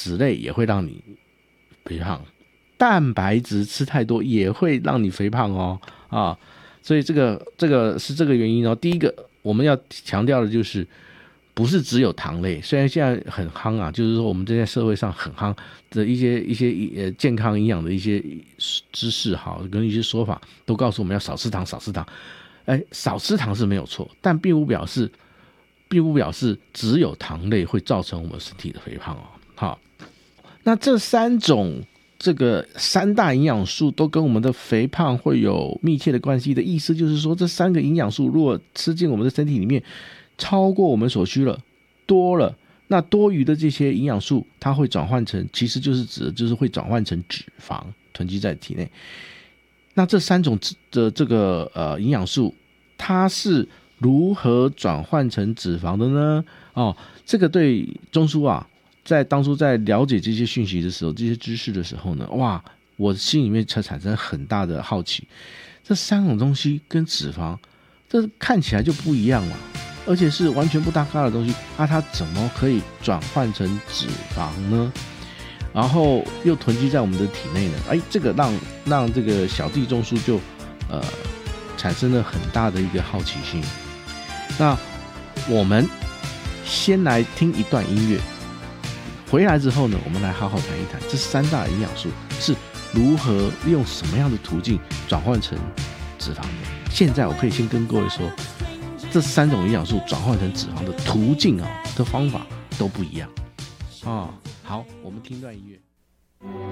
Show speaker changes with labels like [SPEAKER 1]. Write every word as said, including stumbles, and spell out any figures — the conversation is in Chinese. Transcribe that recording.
[SPEAKER 1] 脂类也会让你肥胖，蛋白质吃太多也会让你肥胖哦啊，所以这个这个是这个原因哦。第一个我们要强调的就是不是只有糖类，虽然现在很夯啊，就是说我们这在社会上很夯的一些一些呃健康营养的一些知识哈，跟一些说法都告诉我们要少吃糖，少吃糖。哎，少吃糖是没有错，但并不表示并不表示只有糖类会造成我们身体的肥胖哦。好，那这三种这个三大营养素都跟我们的肥胖会有密切的关系的意思，就是说这三个营养素如果吃进我们的身体里面超过我们所需了，多了，那多余的这些营养素它会转换成，其实就是指的就是会转换成脂肪囤积在体内。那这三种的这个呃营养素，它是如何转换成脂肪的呢？哦，这个对中枢啊，在当初在了解这些讯息的时候，这些知识的时候呢，哇，我心里面才产生很大的好奇。这三种东西跟脂肪，这看起来就不一样嘛，而且是完全不搭嘎的东西，那、啊、它怎么可以转换成脂肪呢？然后又囤积在我们的体内呢？哎，这个让让这个小弟中枢就呃产生了很大的一个好奇心。那我们先来听一段音乐，回来之后呢，我们来好好谈一谈这三大营养素是如何用什么样的途径转换成脂肪的。现在我可以先跟各位说，这三种营养素转换成脂肪的途径啊的方法都不一样啊。好，我们听段音乐。